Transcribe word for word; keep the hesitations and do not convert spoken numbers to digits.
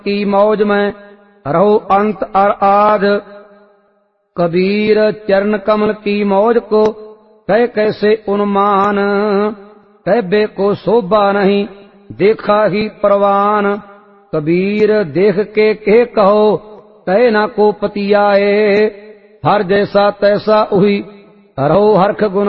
की मौज में रहो अंत और आद। कबीर चरण कमल की मौज को कह कैसे उन्मान, कहबे को शोभा नहीं देखा ही परवान। कबीर देख के के कहो कहे ना को पतियाए, हर जैसा तैसा हुई रहो हरख गुण